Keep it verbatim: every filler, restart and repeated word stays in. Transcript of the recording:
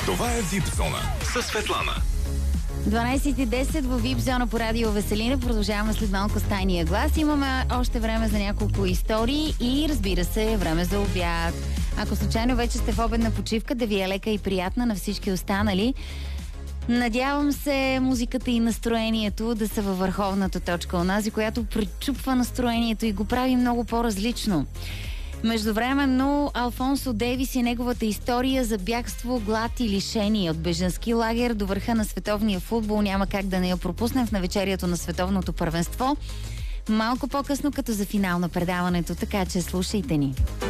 Това е вип зона със Светлана. дванайсет и десет в вип зона по радио Веселина. Продължаваме след малко с тайния глас. Имаме още време за няколко истории и, разбира се, време за обяд. Ако случайно вече сте в обедна почивка, да ви е лека и приятна на всички останали. Надявам се музиката и настроението да са във върховната точка, онази, която пречупва настроението и го прави много по-различно. Междувременно Алфонсо Дейвис и неговата история за бягство, глад и лишение от бежански лагер до върха на световния футбол няма как да не я пропуснем в навечерието на световното първенство. Малко по-късно като за финал на предаването, така че слушайте ни.